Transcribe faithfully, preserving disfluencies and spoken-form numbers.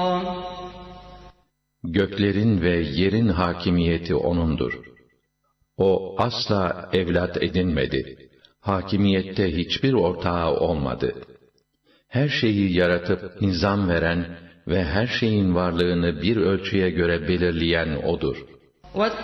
Göklerin ve yerin hakimiyeti O'nundur. O asla evlat edinmedi. Hakimiyette hiçbir ortağı olmadı. Her şeyi yaratıp nizam veren ve her şeyin varlığını bir ölçüye göre belirleyen O'dur.